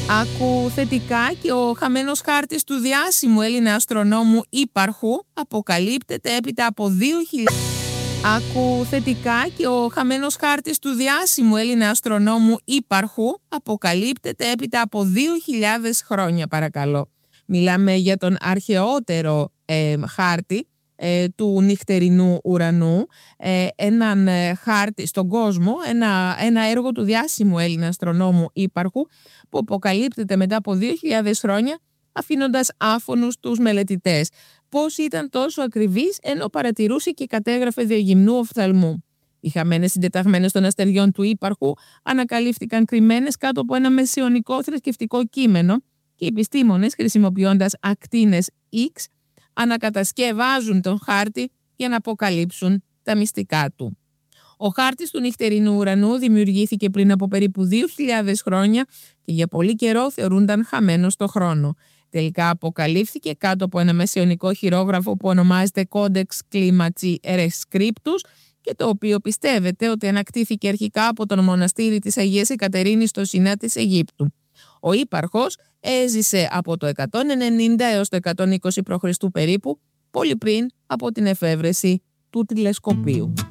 Άκου θετικά και ο χαμένος χάρτης του διάσημου Έλληνα αστρονόμου Ύπαρχου αποκαλύπτεται έπειτα από 2.000. Άκου θετικά και ο χαμένος χάρτης του διάσημου Έλληνα αστρονόμου Ύπαρχου αποκαλύπτεται έπειτα από 2.000 χρόνια, παρακαλώ. Μιλάμε για τον αρχαιότερο χάρτη του νυχτερινού ουρανού, έναν χάρτη στον κόσμο, ένα έργο του διάσημου Έλληνα αστρονόμου Ύπαρχου που αποκαλύπτεται μετά από 2.000 χρόνια, αφήνοντας άφωνους τους μελετητές. Πώς ήταν τόσο ακριβής ενώ παρατηρούσε και κατέγραφε διαγυμνού οφθαλμού. Οι χαμένες συντεταγμένες των αστεριών του Ύπαρχου ανακαλύφθηκαν κρυμμένες κάτω από ένα μεσαιωνικό θρησκευτικό κείμενο και οι επιστήμονες, χρησιμοποιώντας ακτίνες X, ανακατασκευάζουν τον χάρτη για να αποκαλύψουν τα μυστικά του. Ο χάρτης του νυχτερινού ουρανού δημιουργήθηκε πριν από περίπου 2.000 χρόνια και για πολύ καιρό θεωρούνταν χαμένο στο χρόνο. Τελικά αποκαλύφθηκε κάτω από ένα μεσαιωνικό χειρόγραφο που ονομάζεται Codex Climaci Rescriptus και το οποίο πιστεύεται ότι ανακτήθηκε αρχικά από τον μοναστήρι της Αγίας Εκατερίνης στο Σινά της Αιγύπτου. Ο Ύπαρχος έζησε από το 190 έως το 120 π.Χ. περίπου, πολύ πριν από την εφεύρεση του τηλεσκοπίου.